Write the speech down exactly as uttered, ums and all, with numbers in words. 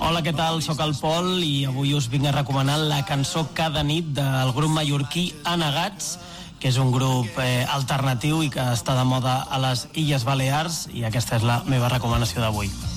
Hola, què tal? Soc el Pol i avui us vinc a recomanar la cançó Cada nit del grup mallorquí Anegats, que és un grup eh, alternatiu i que està de moda a les Illes Balears, i aquesta és la meva recomanació d'avui.